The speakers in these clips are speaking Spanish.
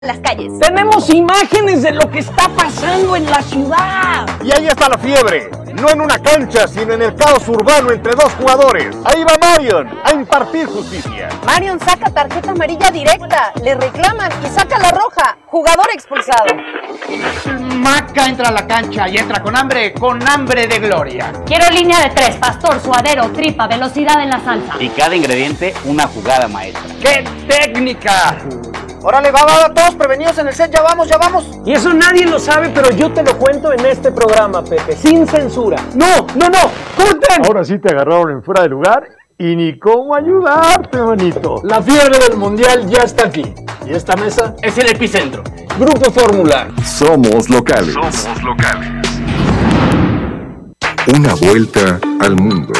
las calles. Tenemos imágenes de lo que está pasando en la ciudad. Y ahí está la fiebre, no en una cancha, sino en el caos urbano entre dos jugadores. Ahí va Marion a impartir justicia. Marion saca tarjeta amarilla directa, le reclaman y saca la roja. Jugador expulsado. Maca entra a la cancha y entra con hambre de gloria. Quiero línea de 3, pastor, suadero, tripa, velocidad en la salsa. Y cada ingrediente una jugada maestra. ¡Qué técnica! Órale, va, todos prevenidos en el set, ya vamos. Y eso nadie lo sabe, pero yo te lo cuento en este programa, Pepe, sin censura. ¡No! ¡Corten! Ahora sí te agarraron en fuera de lugar y ni cómo ayudarte, manito. La fiebre del mundial ya está aquí. Y esta mesa Es el epicentro. Grupo Fórmula. Somos locales. Una vuelta al mundo.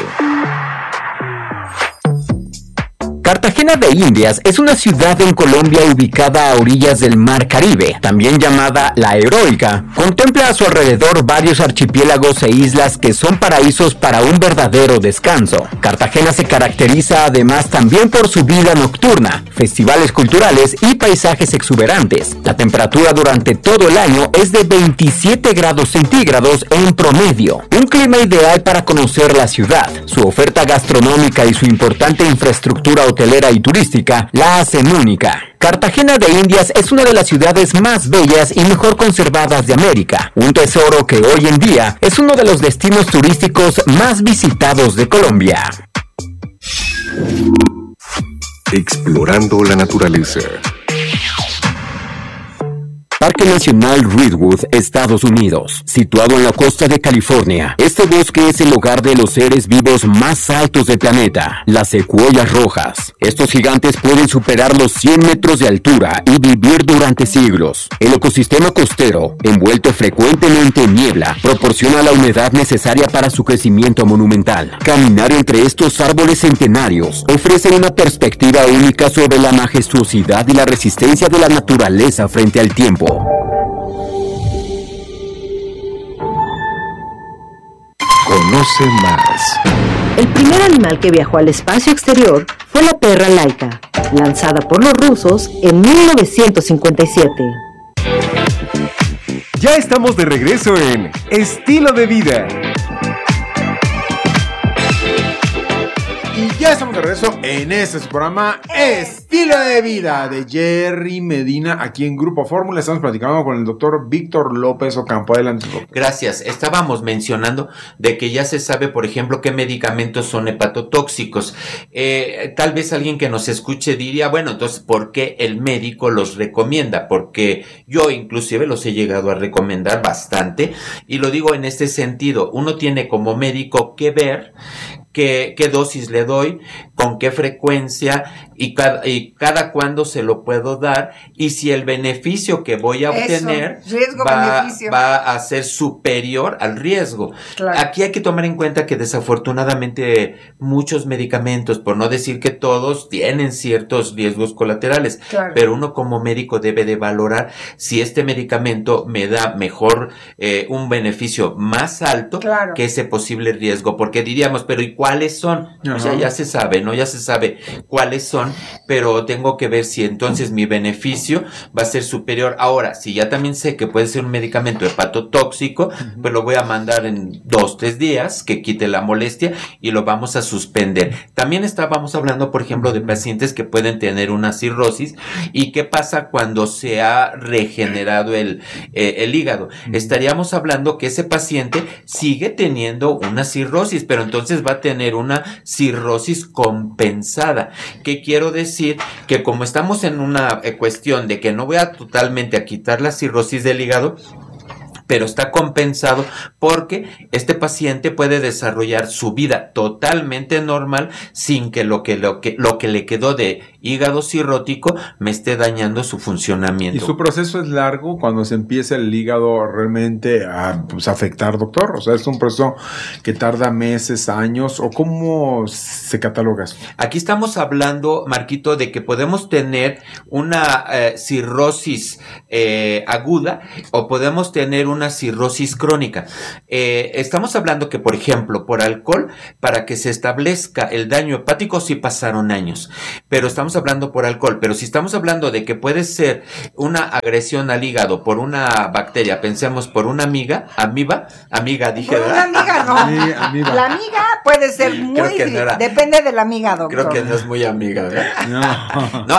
Cartagena de Indias es una ciudad en Colombia ubicada a orillas del Mar Caribe, también llamada La Heroica. Contempla a su alrededor varios archipiélagos e islas que son paraísos para un verdadero descanso. Cartagena se caracteriza además también por su vida nocturna, festivales culturales y paisajes exuberantes. La temperatura durante todo el año es de 27 grados centígrados en promedio, un clima ideal para conocer la ciudad. Su oferta gastronómica y su importante infraestructura hotelera y turística la hacen única. Cartagena de Indias es una de las ciudades más bellas y mejor conservadas de América, un tesoro que hoy en día es uno de los destinos turísticos más visitados de Colombia. Explorando la naturaleza. Parque Nacional Redwood, Estados Unidos. Situado en la costa de California, este bosque es el hogar de los seres vivos más altos del planeta, las secuoyas rojas. Estos gigantes pueden superar los 100 metros de altura y vivir durante siglos. El ecosistema costero, envuelto frecuentemente en niebla, proporciona la humedad necesaria para su crecimiento monumental. Caminar entre estos árboles centenarios ofrece una perspectiva única sobre la majestuosidad y la resistencia de la naturaleza frente al tiempo. Conoce más. El primer animal que viajó al espacio exterior fue la perra Laika, lanzada por los rusos en 1957. Ya estamos de regreso en Estilo de Vida. Y ya estamos de regreso en este programa Estilo de Vida de Jerry Medina aquí en Grupo Fórmula. Estamos platicando con el doctor Víctor López Ocampo. Adelante, doctor. Gracias. Estábamos mencionando de que ya se sabe, por ejemplo, qué medicamentos son hepatotóxicos. Tal vez alguien que nos escuche diría, bueno, entonces, ¿por qué el médico los recomienda? Porque yo inclusive los he llegado a recomendar bastante, y lo digo en este sentido. Uno tiene como médico que ver qué dosis le doy, con qué frecuencia y cada cuándo se lo puedo dar, y si el beneficio que voy a obtener va a ser superior al riesgo. Claro. Aquí hay que tomar en cuenta que desafortunadamente muchos medicamentos, por no decir que todos, tienen ciertos riesgos colaterales, claro, pero uno como médico debe de valorar si este medicamento me da mejor, un beneficio más alto, claro, que ese posible riesgo, porque diríamos, pero ¿y cuáles son? O sea, ya se sabe, ¿no? Ya se sabe cuáles son, pero tengo que ver si entonces mi beneficio va a ser superior. Ahora, si ya también sé que puede ser un medicamento hepatotóxico, pues lo voy a mandar en 2-3 días, que quite la molestia, y lo vamos a suspender. También estábamos hablando, por ejemplo, de pacientes que pueden tener una cirrosis, y qué pasa cuando se ha regenerado el hígado. Estaríamos hablando que ese paciente sigue teniendo una cirrosis, pero entonces va a tener una cirrosis compensada. ¿Qué quiero decir? Que como estamos en una cuestión de que no voy a totalmente a quitar la cirrosis del hígado, pero está compensado porque este paciente puede desarrollar su vida totalmente normal sin que lo que le quedó de hígado cirrótico me esté dañando su funcionamiento. ¿Y su proceso es largo cuando se empieza el hígado realmente a afectar, doctor? O sea, ¿es un proceso que tarda meses, años, o cómo se cataloga eso? Aquí estamos hablando, Marquito, de que podemos tener una cirrosis aguda, o podemos tener una una cirrosis crónica. Estamos hablando que, por ejemplo, por alcohol, para que se establezca el daño hepático sí pasaron años, pero estamos hablando por alcohol. Pero si estamos hablando de que puede ser una agresión al hígado por una bacteria, pensemos por una amiga, dije, Por una amiga no. Sí, amiga. La amiga puede ser muy... Creo que no era. Depende de la amiga, doctor. Creo que no es muy amiga, ¿verdad? No.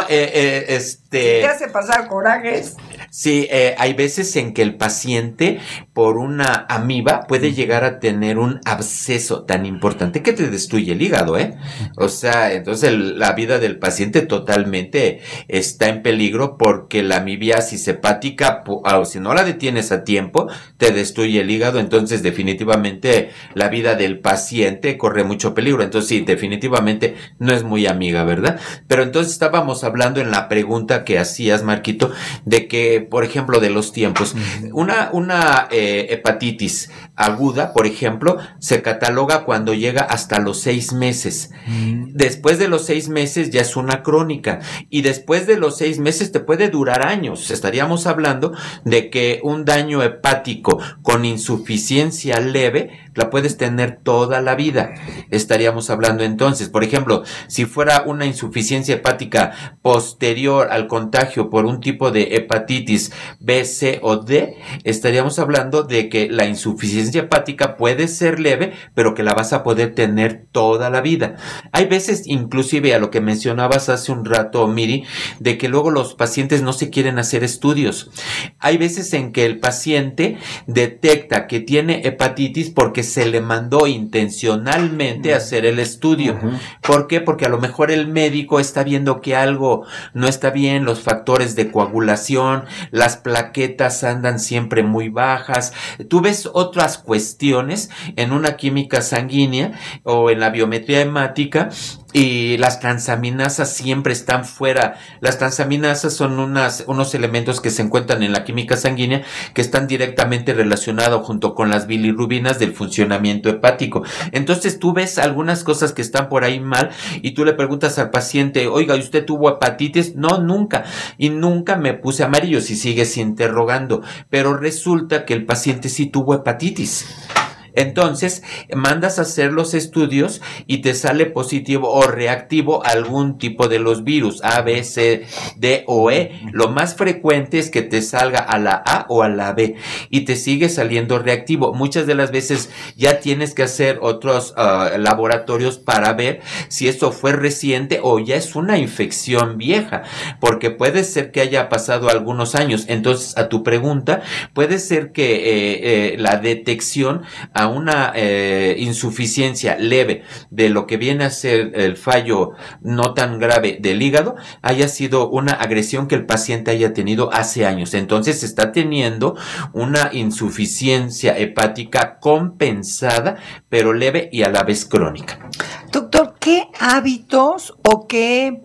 Te hace pasar corajes. Sí, hay veces en que el paciente por una amiba puede llegar a tener un absceso tan importante que te destruye el hígado, ¿eh? O sea, entonces la vida del paciente totalmente está en peligro porque la amibiasis hepática, si no la detienes a tiempo, te destruye el hígado. Entonces definitivamente la vida del paciente corre mucho peligro. Entonces sí, definitivamente no es muy amiga, ¿verdad? Pero entonces estábamos hablando en la pregunta que hacías, Marquito, de que, por ejemplo, de los tiempos. Una hepatitis aguda, por ejemplo, se cataloga cuando llega hasta los 6 meses. Después de los 6 meses ya es una crónica. Y después de los 6 meses te puede durar años. Estaríamos hablando de que un daño hepático con insuficiencia leve la puedes tener toda la vida. Estaríamos hablando entonces, por ejemplo, si fuera una insuficiencia hepática posterior al contagio por un tipo de hepatitis B, C o D, estaríamos hablando de que la insuficiencia hepática puede ser leve, pero que la vas a poder tener toda la vida. Hay veces, inclusive a lo que mencionabas hace un rato, Miri, de que luego los pacientes no se quieren hacer estudios. Hay veces en que el paciente detecta que tiene hepatitis porque se le mandó intencionalmente a hacer el estudio. ¿Por qué? Porque a lo mejor el médico está viendo que algo no está bien, los factores de coagulación, las plaquetas andan siempre muy bajas. Tú ves otras cuestiones en una química sanguínea o en la biometría hemática y las transaminasas siempre están fuera. Las transaminasas son unos elementos que se encuentran en la química sanguínea que están directamente relacionados junto con las bilirrubinas del funcionamiento hepático. Entonces tú ves algunas cosas que están por ahí mal y tú le preguntas al paciente, oiga, ¿y usted tuvo hepatitis? No, nunca. Y nunca me puse amarillo, si sigues interrogando. Pero resulta que el paciente sí tuvo hepatitis. Entonces, mandas a hacer los estudios y te sale positivo o reactivo a algún tipo de los virus, A, B, C, D o E. Lo más frecuente es que te salga a la A o a la B y te sigue saliendo reactivo. Muchas de las veces ya tienes que hacer otros laboratorios para ver si esto fue reciente o ya es una infección vieja, porque puede ser que haya pasado algunos años. Entonces, a tu pregunta, puede ser que la detección a una insuficiencia leve de lo que viene a ser el fallo no tan grave del hígado haya sido una agresión que el paciente haya tenido hace años. Entonces está teniendo una insuficiencia hepática compensada, pero leve y a la vez crónica. Doctor, ¿qué hábitos o qué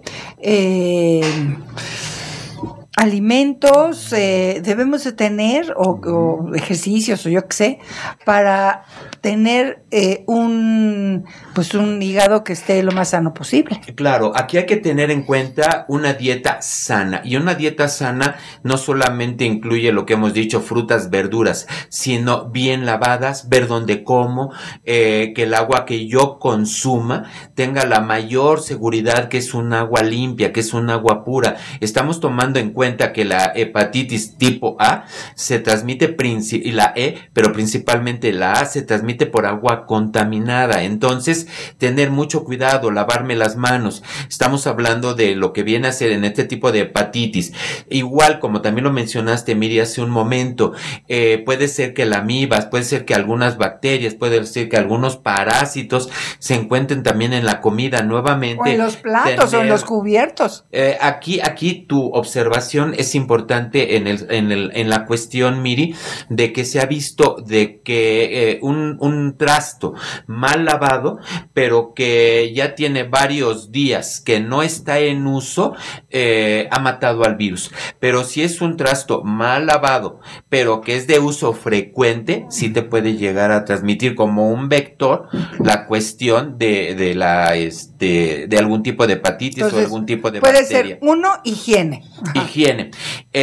alimentos debemos de tener o ejercicios o yo qué sé para tener un hígado que esté lo más sano posible? Claro, aquí hay que tener en cuenta una dieta sana, y una dieta sana no solamente incluye lo que hemos dicho, frutas, verduras, sino bien lavadas, ver dónde como, que el agua que yo consuma tenga la mayor seguridad que es un agua limpia, que es un agua pura. Estamos tomando en cuenta que la hepatitis tipo A se transmite y la E, pero principalmente la A se transmite por agua contaminada. Entonces, tener mucho cuidado, lavarme las manos. Estamos hablando de lo que viene a ser en este tipo de hepatitis. Igual, como también lo mencionaste, Miri, hace un momento, puede ser que la amibas, puede ser que algunas bacterias, puede ser que algunos parásitos se encuentren también en la comida nuevamente. O en los platos o en los cubiertos. Aquí tu observación es importante en la cuestión, Miri, de que se ha visto de que un trasto mal lavado, pero que ya tiene varios días que no está en uso, ha matado al virus. Pero si es un trasto mal lavado, pero que es de uso frecuente, sí te puede llegar a transmitir como un vector la cuestión de algún tipo de hepatitis. Entonces, o algún tipo de puede bacteria. Puede ser uno, higiene. Higiene.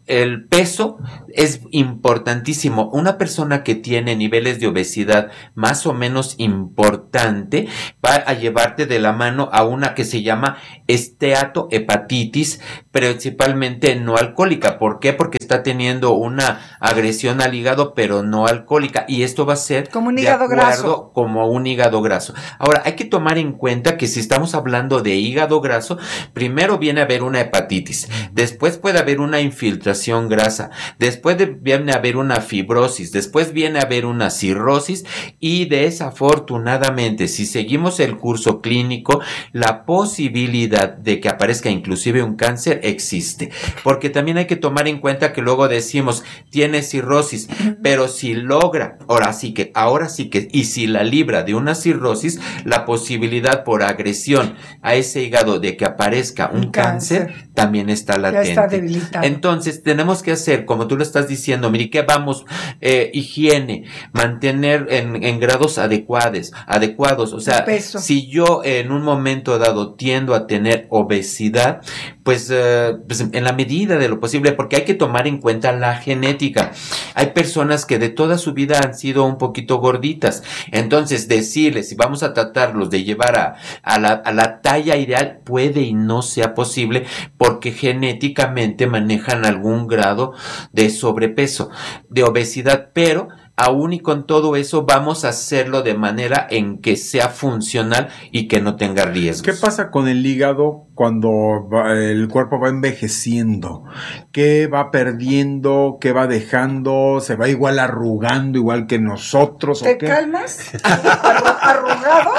el peso es importantísimo. Una persona que tiene niveles de obesidad más o menos importante va a llevarte de la mano a una que se llama esteatohepatitis, principalmente no alcohólica. ¿Por qué? Porque está teniendo una agresión al hígado, pero no alcohólica. Y esto va a ser como un de hígado acuerdo graso. como un hígado graso. Ahora, hay que tomar en cuenta que si estamos hablando de hígado graso, primero viene a haber una hepatitis, después puede haber una infiltración grasa, después viene a haber una fibrosis, después viene a haber una cirrosis y desafortunadamente, si seguimos el curso clínico, la posibilidad de que aparezca inclusive un cáncer existe, porque también hay que tomar en cuenta que luego decimos, tiene cirrosis, pero si logra, ahora sí que, y si la libra de una cirrosis, la posibilidad por agresión a ese hígado de que aparezca un cáncer también está latente. Ya está debilitado. Entonces tenemos que hacer, como tú lo estás diciendo, Miri, que vamos, higiene, mantener en grados adecuados, o sea, si yo en un momento dado tiendo a tener obesidad, pues en la medida de lo posible, porque hay que tomar en cuenta la genética. Hay personas que de toda su vida han sido un poquito gorditas, entonces decirles, si vamos a tratarlos de llevar a la talla ideal, puede y no sea posible, porque genéticamente manejan algún grado de sobrepeso, de obesidad, pero aún y con todo eso vamos a hacerlo de manera en que sea funcional y que no tenga riesgos. ¿Qué pasa con el hígado cuando el cuerpo va envejeciendo? ¿Qué va perdiendo? ¿Qué va dejando? ¿Se va igual arrugando igual que nosotros? ¿Te ¿o qué? calmas? ¿Arrugado?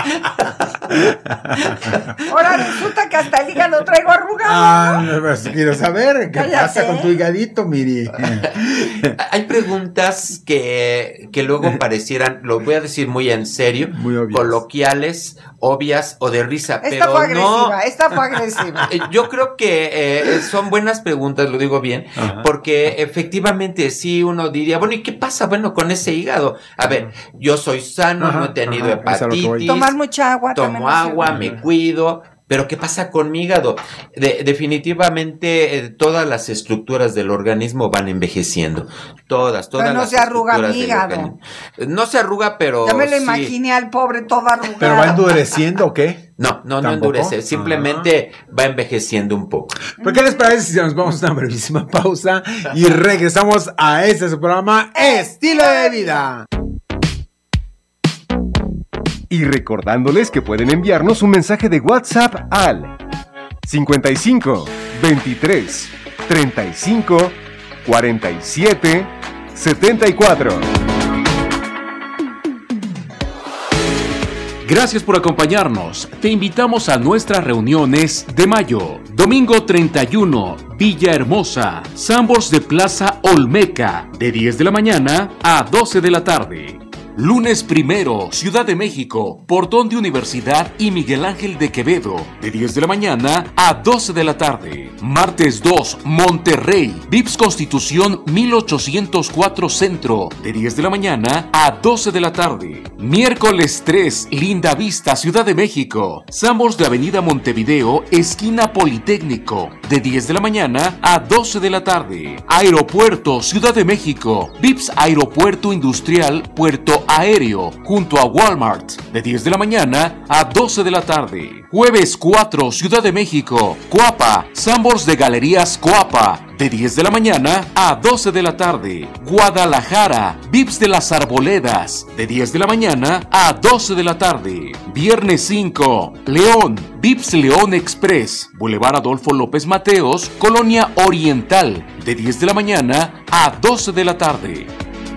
Ahora resulta que hasta el hígado traigo arrugado. Pues quiero saber qué pasa con tu hígadito, Miri. Hay preguntas que luego parecieran, lo voy a decir muy en serio, coloquiales, obvias o de risa, Esta fue agresiva. Yo creo que son buenas preguntas, lo digo bien, porque efectivamente sí uno diría, bueno, ¿y qué pasa con ese hígado? A ver, yo soy sano, no he tenido hepatitis, tomar mucha agua, tomo agua, me cuido. Pero ¿qué pasa con mi hígado? Definitivamente todas las estructuras del organismo van envejeciendo. Todas pero no las se arruga estructuras mi del hígado. organismo. No se arruga, pero Ya me lo sí. imaginé al pobre todo arrugado. ¿Pero va endureciendo o qué? No ¿Tampoco? endurece, simplemente va envejeciendo un poco. ¿Pero qué les parece si nos vamos a una brevísima pausa y regresamos a este su programa Estilo de Vida? Y recordándoles que pueden enviarnos un mensaje de WhatsApp al 55 23 35 47 74. Gracias por acompañarnos. Te invitamos a nuestras reuniones de mayo. Domingo 31, Villahermosa, Sambors de Plaza Olmeca, de 10 de la mañana a 12 de la tarde. Lunes 1, Ciudad de México, Portón de Universidad y Miguel Ángel de Quevedo, de 10 de la mañana a 12 de la tarde. Martes 2, Monterrey, Vips Constitución 1804 Centro, de 10 de la mañana a 12 de la tarde. Miércoles 3, Linda Vista, Ciudad de México, Sambors de Avenida Montevideo, esquina Politécnico, de 10 de la mañana a 12 de la tarde. Aeropuerto, Ciudad de México, Vips Aeropuerto Industrial, Puerto Aéreo, junto a Walmart, de 10 de la mañana a 12 de la tarde. Jueves 4, Ciudad de México, Coapa, Sambors de Galerías Coapa, de 10 de la mañana a 12 de la tarde. Guadalajara, Vips de las Arboledas, de 10 de la mañana a 12 de la tarde. Viernes 5, León, Vips León Express, Boulevard Adolfo López Mateos, Colonia Oriental, de 10 de la mañana a 12 de la tarde.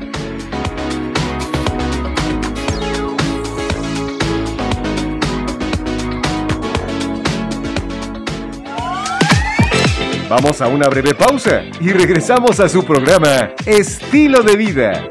Vamos a una breve pausa y regresamos a su programa Estilo de Vida.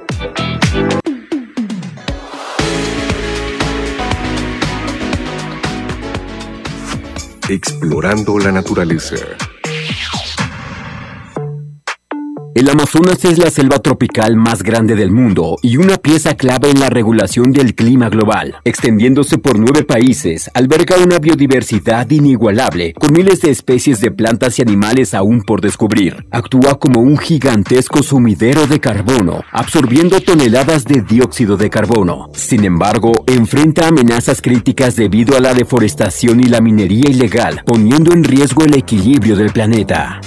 Explorando la naturaleza. El Amazonas es la selva tropical más grande del mundo y una pieza clave en la regulación del clima global. Extendiéndose por 9 países, alberga una biodiversidad inigualable, con miles de especies de plantas y animales aún por descubrir. Actúa como un gigantesco sumidero de carbono, absorbiendo toneladas de dióxido de carbono. Sin embargo, enfrenta amenazas críticas debido a la deforestación y la minería ilegal, poniendo en riesgo el equilibrio del planeta.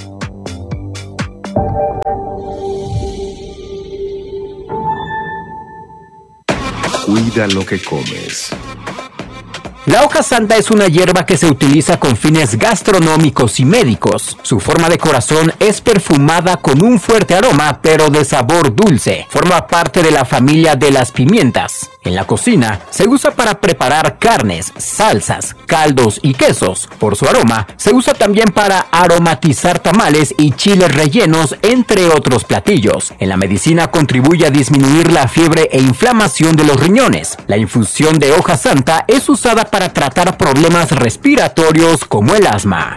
Cuida lo que comes. La hoja santa es una hierba que se utiliza con fines gastronómicos y médicos. Su forma de corazón es perfumada con un fuerte aroma, pero de sabor dulce. Forma parte de la familia de las pimientas. En la cocina, se usa para preparar carnes, salsas, caldos y quesos. Por su aroma, se usa también para aromatizar tamales y chiles rellenos, entre otros platillos. En la medicina contribuye a disminuir la fiebre e inflamación de los riñones. La infusión de hoja santa es usada para tratar problemas respiratorios como el asma.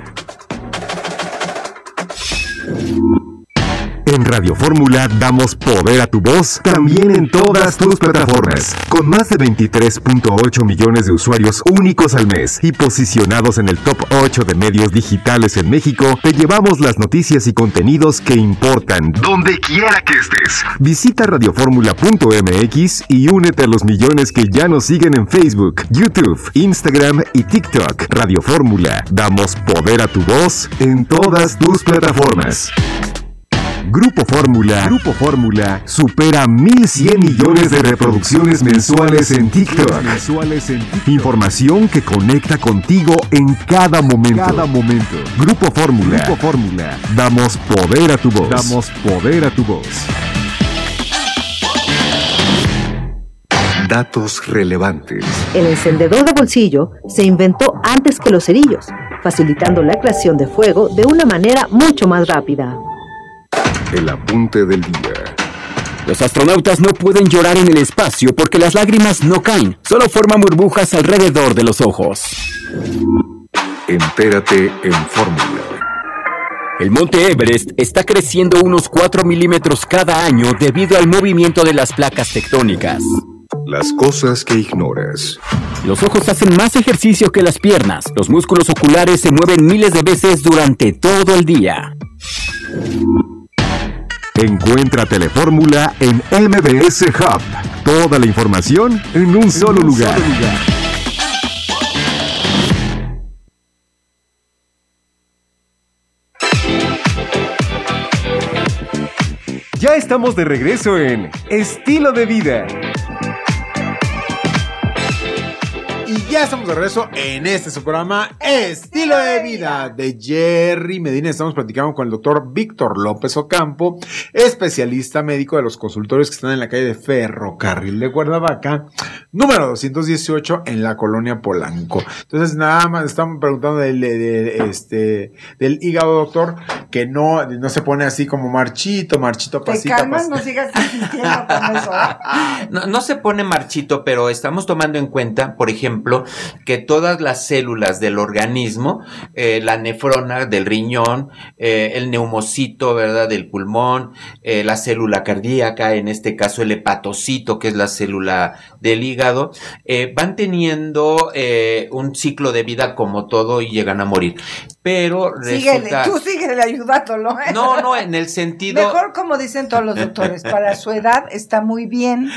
En Radio Fórmula damos poder a tu voz también en todas tus plataformas. Con más de 23.8 millones de usuarios únicos al mes y posicionados en el top 8 de medios digitales en México, te llevamos las noticias y contenidos que importan, donde quiera que estés. Visita radioformula.mx y únete a los millones que ya nos siguen en Facebook, YouTube, Instagram y TikTok. Radio Fórmula, damos poder a tu voz en todas tus plataformas. Grupo Fórmula supera 1,100 millones de reproducciones mensuales en TikTok. Información que conecta contigo en cada momento. Grupo Fórmula. Damos poder a tu voz. Datos relevantes. El encendedor de bolsillo se inventó antes que los cerillos, facilitando la creación de fuego de una manera mucho más rápida. El apunte del día. Los astronautas no pueden llorar en el espacio porque las lágrimas no caen, solo forman burbujas alrededor de los ojos. Entérate en Fórmula. El monte Everest está creciendo unos 4 milímetros cada año debido al movimiento de las placas tectónicas. Las cosas que ignoras. Los ojos hacen más ejercicio que las piernas. Los músculos oculares se mueven miles de veces durante todo el día. Encuentra Telefórmula en MBS Hub. Toda la información en un solo lugar. Ya estamos de regreso en Estilo de Vida. Y ya estamos de regreso en su programa Estilo de Vida de Jerry Medina. Estamos platicando con el doctor Víctor López Ocampo, especialista médico de los consultorios que están en la calle de Ferrocarril de Cuernavaca, número 218 en la colonia Polanco. Entonces nada más estamos preguntando del hígado, doctor, que no se pone así como marchito, pasita. Te calmas, no sigas insistiendo con eso. No se pone marchito, pero estamos tomando en cuenta, por ejemplo, que todas las células del organismo, la nefrona del riñón, el neumocito, ¿verdad?, del pulmón, la célula cardíaca, en este caso el hepatocito, que es la célula del hígado, van teniendo un ciclo de vida como todo y llegan a morir. Pero resulta... Tú síguele ayudándolo. No, en el sentido... Mejor, como dicen todos los doctores, para su edad está muy bien.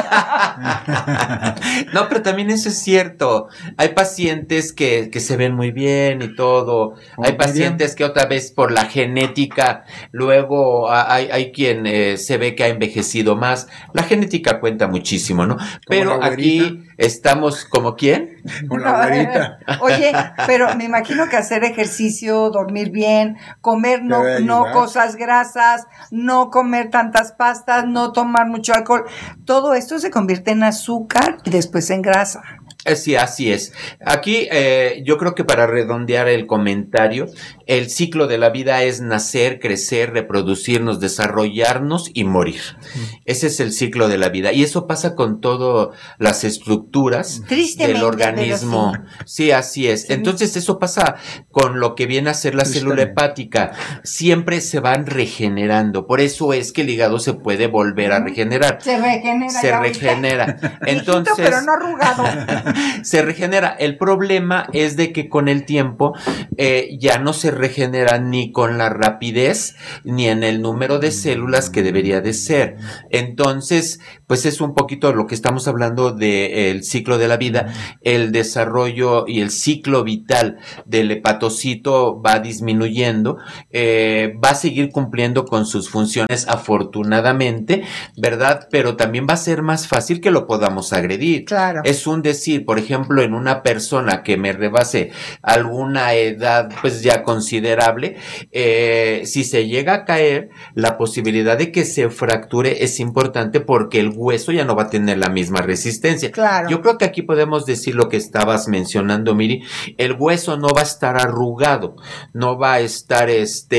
No, pero también eso es cierto. Hay pacientes que se ven muy bien y todo. Hay pacientes que otra vez por la genética, luego hay quien se ve que ha envejecido más. La genética cuenta muchísimo, ¿no? Pero aquí estamos, ¿como quién? Con la abuelita. Oye, pero me imagino que hacer ejercicio, dormir bien, comer no cosas grasas, no comer tantas pastas, no tomar mucho alcohol, todo esto se convierte en azúcar y después en grasa. Sí, así es. Aquí yo creo que para redondear el comentario, el ciclo de la vida es nacer, crecer, reproducirnos, desarrollarnos y morir. Ese es el ciclo de la vida. Y eso pasa con todas las estructuras del organismo. Sí, así es. Entonces eso pasa con lo que viene a ser la célula hepática. Siempre se van regenerando. Por eso es que el hígado se puede volver a regenerar. Se regenera. Se regenera. Entonces, pero no arrugado. Se regenera. El problema es de que con el tiempo ya no se regenera ni con la rapidez ni en el número de células que debería de ser. Entonces, pues es un poquito lo que estamos hablando del ciclo de la vida. El desarrollo y el ciclo vital del hepatocito va disminuyendo, va a seguir cumpliendo con sus funciones afortunadamente, ¿verdad? Pero también va a ser más fácil que lo podamos agredir. Claro. Es un decir, por ejemplo, en una persona que me rebase alguna edad pues ya considerable, si se llega a caer, la posibilidad de que se fracture es importante porque el hueso ya no va a tener la misma resistencia. Claro. Yo creo que aquí podemos decir lo que estabas mencionando, Miri. El hueso no va a estar arrugado, no va a estar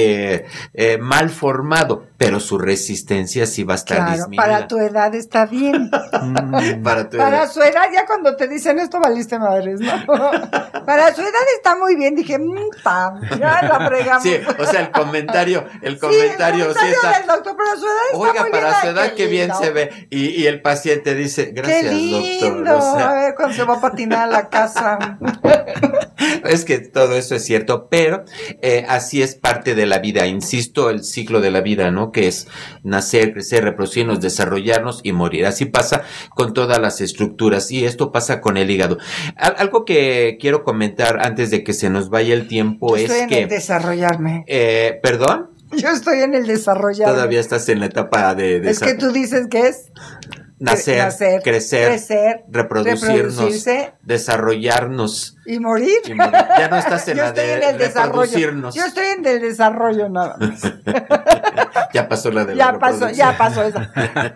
mal formado, pero su resistencia sí va a estar disminuida. Para tu edad está bien. Para su edad, ya cuando te dicen esto valiste madres, ¿no? Para su edad está muy bien. Dije, ya la fregamos. Sí, o sea, el comentario sí está. Del doctor, para su edad está oiga, muy para bien. su edad qué bien se ve. Y el paciente dice, gracias, qué lindo. doctor. O sea, a ver cuando se va a patinar a la casa. Es que todo eso es cierto, pero así es parte de la vida. Insisto, el ciclo de la vida, ¿no? Que es nacer, crecer, reproducirnos, desarrollarnos y morir. Así pasa con todas las estructuras y esto pasa con el hígado. Algo que quiero comentar antes de que se nos vaya el tiempo es Estoy en que... el desarrollarme. ¿Perdón? Yo estoy en el desarrollarme. Todavía estás en la etapa de es que tú dices que es... Nacer, crecer, reproducirnos, desarrollarnos. ¿Y morir? Ya no estás en la de reproducirnos. Yo estoy en el desarrollo nada más. Ya pasó la de ya la reproducción. Ya pasó esa.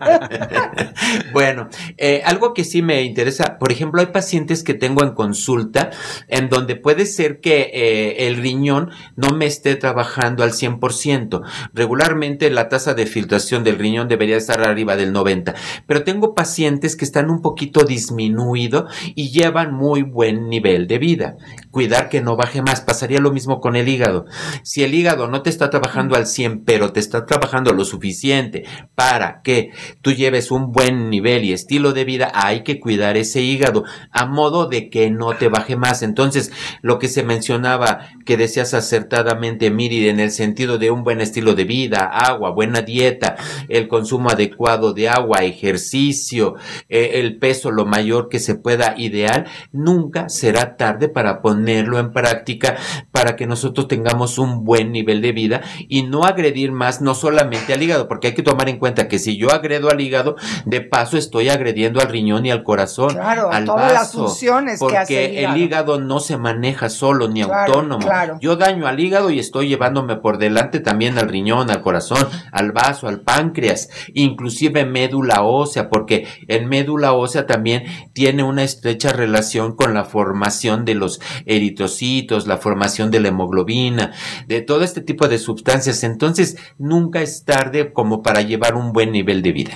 Bueno, algo que sí me interesa, por ejemplo, hay pacientes que tengo en consulta en donde puede ser que el riñón no me esté trabajando al 100%. Regularmente la tasa de filtración del riñón debería estar arriba del 90%, pero tengo pacientes que están un poquito disminuido y llevan muy buen nivel de vida. Cuidar que no baje más. Pasaría lo mismo con el hígado. Si el hígado no te está trabajando al 100%, pero te está trabajando lo suficiente para que tú lleves un buen nivel y estilo de vida, hay que cuidar ese hígado a modo de que no te baje más. Entonces, lo que se mencionaba, que decías acertadamente, Miri, en el sentido de un buen estilo de vida, agua, buena dieta, el consumo adecuado de agua, ejercicio, el peso lo mayor que se pueda, ideal, nunca será tarde para ponerlo en práctica para que nosotros tengamos un buen nivel de vida y no agredir más, no solamente al hígado, porque hay que tomar en cuenta que si yo agredo al hígado, de paso estoy agrediendo al riñón y al corazón, claro, al todas vaso, las funciones que hace porque el hígado no se maneja solo ni autónomo. Claro. Yo daño al hígado y estoy llevándome por delante también al riñón, al corazón, al vaso, al páncreas, inclusive médula ósea, porque en médula ósea también tiene una estrecha relación con la formación de los eritrocitos, la formación de la hemoglobina, de todo este tipo de sustancias. Entonces, nunca es tarde como para llevar un buen nivel de vida.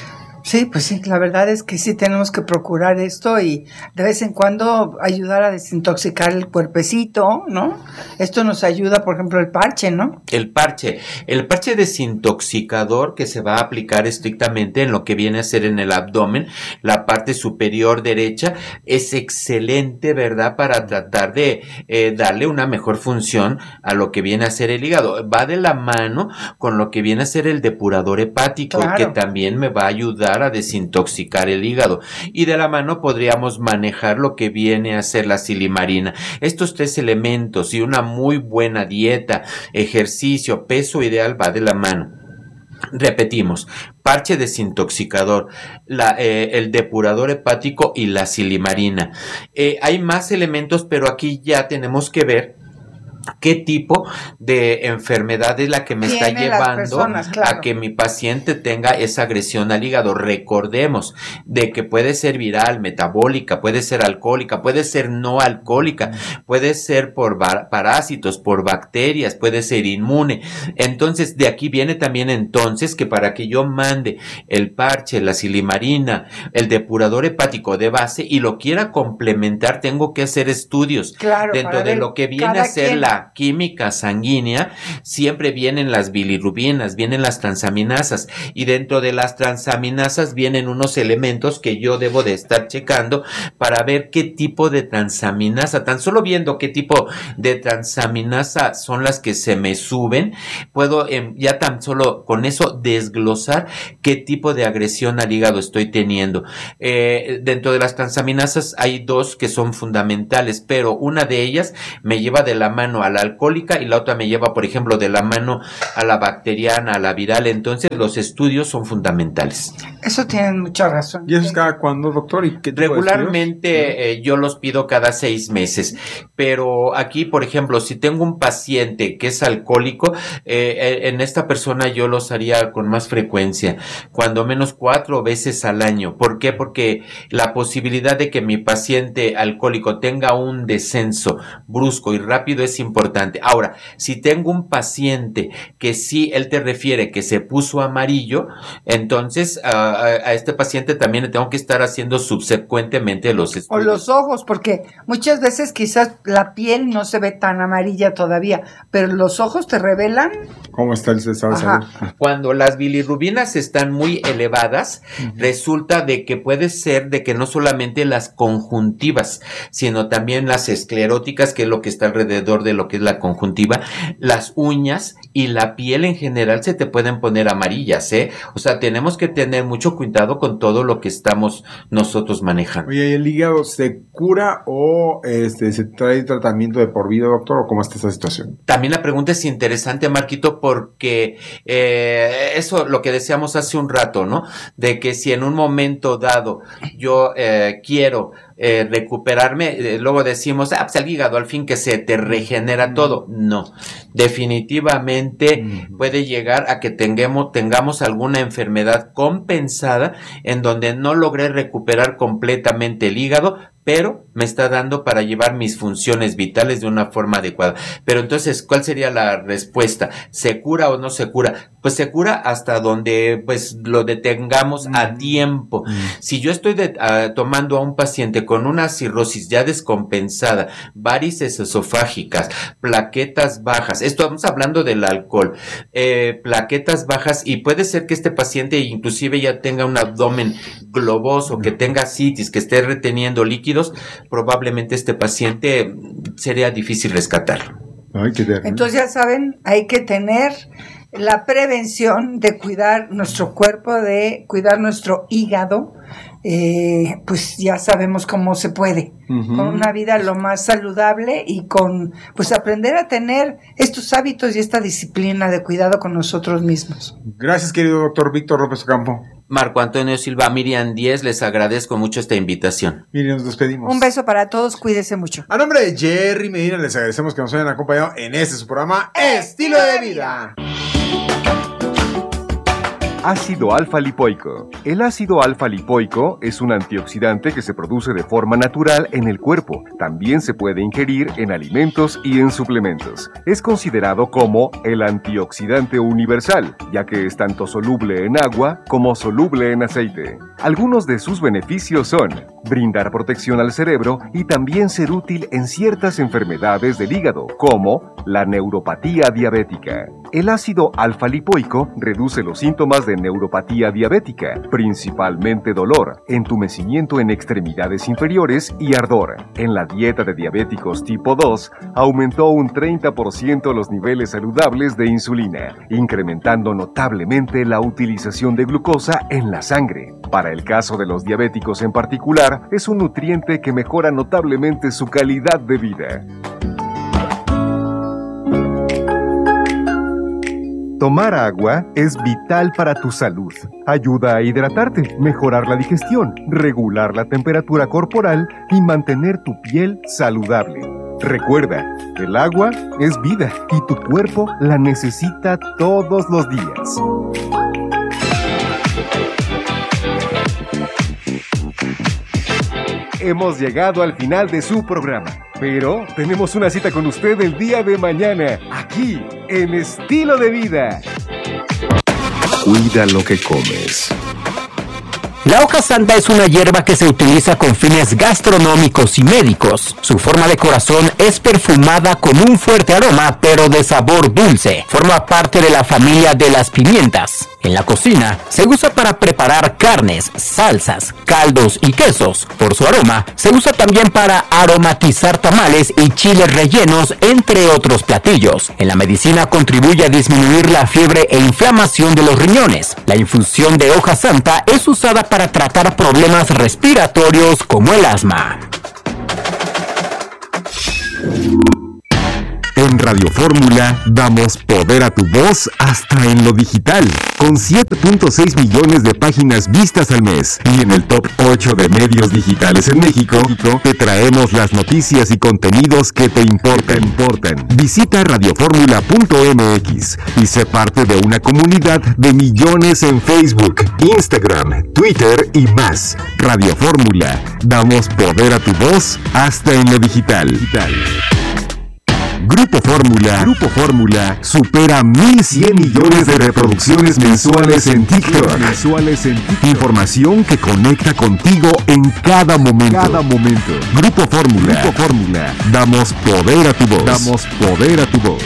Sí, pues sí, la verdad es que sí tenemos que procurar esto y de vez en cuando ayudar a desintoxicar el cuerpecito, ¿no? Esto nos ayuda, por ejemplo, el parche, ¿no? El parche desintoxicador que se va a aplicar estrictamente en lo que viene a ser en el abdomen, la parte superior derecha, es excelente, ¿verdad? Para tratar de darle una mejor función a lo que viene a ser el hígado. Va de la mano con lo que viene a ser el depurador hepático, claro, que también me va a ayudar a desintoxicar el hígado, y de la mano podríamos manejar lo que viene a ser la silimarina. Estos tres elementos y una muy buena dieta, ejercicio, peso ideal va de la mano. Repetimos, parche desintoxicador, el depurador hepático y la silimarina. Hay más elementos, pero aquí ya tenemos que ver qué tipo de enfermedad es la que me está llevando a que mi paciente tenga esa agresión al hígado. Recordemos de que puede ser viral, metabólica, puede ser alcohólica, puede ser no alcohólica, puede ser por parásitos, por bacterias, puede ser inmune. Entonces, de aquí viene también entonces que para que yo mande el parche, la silimarina, el depurador hepático de base y lo quiera complementar, tengo que hacer estudios. Dentro de lo que viene a ser la química sanguínea, siempre vienen las bilirrubinas, vienen las transaminasas, y dentro de las transaminasas vienen unos elementos que yo debo de estar checando para ver qué tipo de transaminasa, tan solo viendo qué tipo de transaminasa son las que se me suben, puedo ya tan solo con eso desglosar qué tipo de agresión al hígado estoy teniendo. Dentro de las transaminasas hay dos que son fundamentales, pero una de ellas me lleva de la mano a la alcohólica y la otra me lleva, por ejemplo, de la mano a la bacteriana, a la viral. Entonces los estudios son fundamentales. Eso tienen mucha razón. ¿Y eso es cada cuándo, doctor? ¿Y qué tipo regularmente yo los pido cada 6 meses, pero aquí, por ejemplo, si tengo un paciente que es alcohólico, en esta persona yo los haría con más frecuencia, cuando menos 4 veces al año. ¿Por qué? Porque la posibilidad de que mi paciente alcohólico tenga un descenso brusco y rápido es importante. Ahora, si tengo un paciente que sí, él te refiere que se puso amarillo, entonces a este paciente también le tengo que estar haciendo subsecuentemente los estudios. O los ojos, porque muchas veces quizás la piel no se ve tan amarilla todavía, pero los ojos te revelan cómo está el estado de salud. Cuando las bilirrubinas están muy elevadas, resulta de que puede ser de que no solamente las conjuntivas, sino también las escleróticas, que es lo que está alrededor de lo que es la conjuntiva, las uñas y la piel en general se te pueden poner amarillas, ¿eh? O sea, tenemos que tener mucho cuidado con todo lo que estamos nosotros manejando. Oye, ¿el hígado se cura o se trae tratamiento de por vida, doctor, o cómo está esa situación? También la pregunta es interesante, Marquito, porque eso lo que decíamos hace un rato, ¿no? De que si en un momento dado yo quiero recuperarme, luego decimos, pues el hígado al fin que se te regenera todo. No, definitivamente puede llegar a que tengamos alguna enfermedad compensada en donde no logré recuperar completamente el hígado, pero me está dando para llevar mis funciones vitales de una forma adecuada. Pero entonces, ¿cuál sería la respuesta? ¿Se cura o no se cura? Pues se cura hasta donde pues lo detengamos a tiempo. Si yo estoy tomando a un paciente con una cirrosis ya descompensada, varices esofágicas, plaquetas bajas, esto estamos hablando del alcohol, plaquetas bajas, y puede ser que este paciente inclusive ya tenga un abdomen globoso, que tenga citis, que esté reteniendo líquidos, probablemente este paciente sería difícil rescatarlo. Ay, qué terrible. Entonces ya saben, hay que tener la prevención de cuidar nuestro cuerpo, de cuidar nuestro hígado, pues ya sabemos cómo se puede, con una vida lo más saludable y con, pues aprender a tener estos hábitos y esta disciplina de cuidado con nosotros mismos. Gracias, querido doctor Víctor López Ocampo. Marco Antonio Silva, Miriam Díez, les agradezco mucho esta invitación. Miriam, nos despedimos. Un beso para todos, cuídense mucho. A nombre de Jerry Medina, les agradecemos que nos hayan acompañado en su programa Estilo de Vida. Ácido alfa-lipoico. El ácido alfa-lipoico es un antioxidante que se produce de forma natural en el cuerpo. También se puede ingerir en alimentos y en suplementos. Es considerado como el antioxidante universal, ya que es tanto soluble en agua como soluble en aceite. Algunos de sus beneficios son brindar protección al cerebro y también ser útil en ciertas enfermedades del hígado, como la neuropatía diabética. El ácido alfa-lipoico reduce los síntomas de neuropatía diabética, principalmente dolor, entumecimiento en extremidades inferiores y ardor. En la dieta de diabéticos tipo 2, aumentó un 30% los niveles saludables de insulina, incrementando notablemente la utilización de glucosa en la sangre. Para el caso de los diabéticos en particular, es un nutriente que mejora notablemente su calidad de vida. Tomar agua es vital para tu salud. Ayuda a hidratarte, mejorar la digestión, regular la temperatura corporal y mantener tu piel saludable. Recuerda, el agua es vida y tu cuerpo la necesita todos los días. Hemos llegado al final de su programa, pero tenemos una cita con usted el día de mañana, aquí, en Estilo de Vida. Cuida lo que comes. La hoja santa es una hierba que se utiliza con fines gastronómicos y médicos. Su forma de corazón es perfumada con un fuerte aroma, pero de sabor dulce. Forma parte de la familia de las pimientas. En la cocina se usa para preparar carnes, salsas, caldos y quesos. Por su aroma, se usa también para aromatizar tamales y chiles rellenos, entre otros platillos. En la medicina contribuye a disminuir la fiebre e inflamación de los riñones. La infusión de hoja santa es usada para tratar problemas respiratorios como el asma. En Radio Fórmula damos poder a tu voz hasta en lo digital, con 7.6 millones de páginas vistas al mes. Y en el top 8 de medios digitales en México, te traemos las noticias y contenidos que te importan. Visita radioformula.mx y sé parte de una comunidad de millones en Facebook, Instagram, Twitter y más. Radio Fórmula, damos poder a tu voz hasta en lo digital. Grupo Fórmula supera 1,100 millones de reproducciones mensuales en TikTok. Información que conecta contigo en cada momento. Grupo Fórmula, damos poder a tu voz.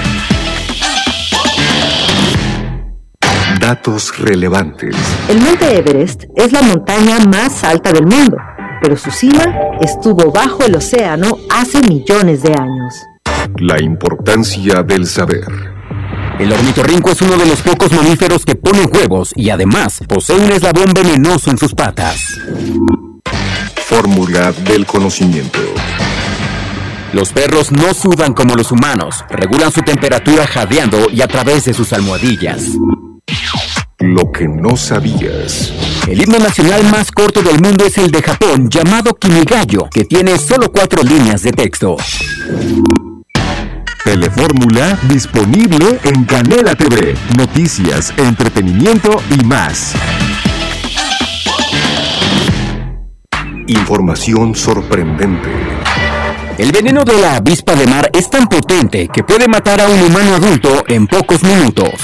Datos relevantes. El Monte Everest es la montaña más alta del mundo, pero su cima estuvo bajo el océano hace millones de años. La importancia del saber. El ornitorrinco es uno de los pocos mamíferos que pone huevos y además posee un eslabón venenoso en sus patas. Fórmula del conocimiento. Los perros no sudan como los humanos, regulan su temperatura jadeando y a través de sus almohadillas. Lo que no sabías. El himno nacional más corto del mundo es el de Japón, llamado Kimigayo, que tiene solo 4 líneas de texto. Telefórmula disponible en Canela TV. Noticias, entretenimiento y más. Información sorprendente. El veneno de la avispa de mar es tan potente que puede matar a un humano adulto en pocos minutos.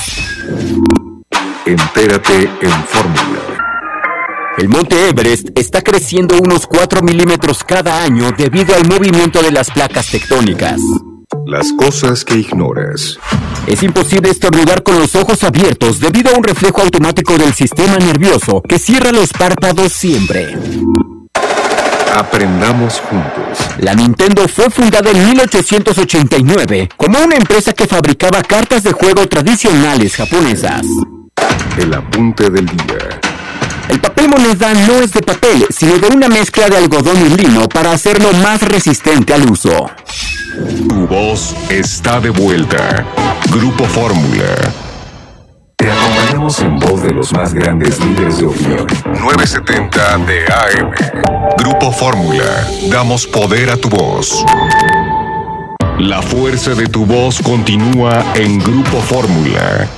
Entérate en Fórmula. El monte Everest está creciendo unos 4 milímetros cada año debido al movimiento de las placas tectónicas. Las cosas que ignoras. Es imposible estornudar con los ojos abiertos debido a un reflejo automático del sistema nervioso que cierra los párpados siempre. Aprendamos juntos. La Nintendo fue fundada en 1889 como una empresa que fabricaba cartas de juego tradicionales japonesas. El apunte del día. El papel moneda no es de papel, sino de una mezcla de algodón y lino para hacerlo más resistente al uso. Tu voz está de vuelta. Grupo Fórmula. Te acompañamos en voz de los más grandes líderes de opinión. 970 de AM. Grupo Fórmula. Damos poder a tu voz. La fuerza de tu voz continúa en Grupo Fórmula.